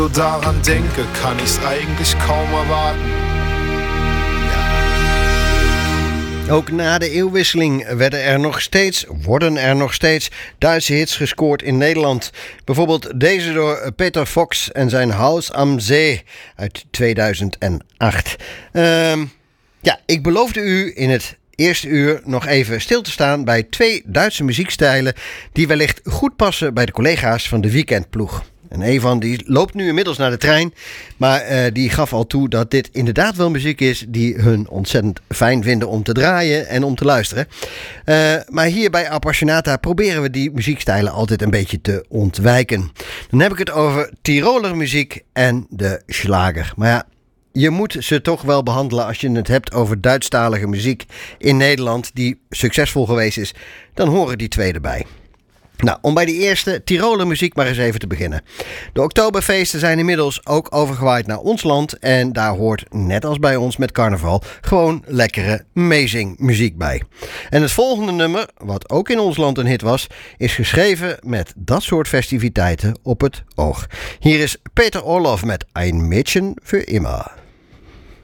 Daran denke, kann ich's eigentlich kaum erwarten. Ook na de eeuwwisseling worden er nog steeds Duitse hits gescoord in Nederland. Bijvoorbeeld deze door Peter Fox en zijn Haus am See uit 2008. Ik beloofde u in het eerste uur nog even stil te staan bij 2 Duitse muziekstijlen die wellicht goed passen bij de collega's van de weekendploeg. En een van die loopt nu inmiddels naar de trein. Maar die gaf al toe dat dit inderdaad wel muziek is die hun ontzettend fijn vinden om te draaien en om te luisteren. Maar hier bij Appassionata proberen we die muziekstijlen altijd een beetje te ontwijken. Dan heb ik het over Tiroler muziek en de Schlager. Maar ja, je moet ze toch wel behandelen als je het hebt over Duitsstalige muziek in Nederland die succesvol geweest is. Dan horen die 2 erbij. Nou, om bij die eerste Tiroler muziek maar eens even te beginnen. De Oktoberfeesten zijn inmiddels ook overgewaaid naar ons land. En daar hoort, net als bij ons met carnaval, gewoon lekkere meezingmuziek bij. En het volgende nummer, wat ook in ons land een hit was, is geschreven met dat soort festiviteiten op het oog. Hier is Peter Orloff met Ein Mädchen für immer.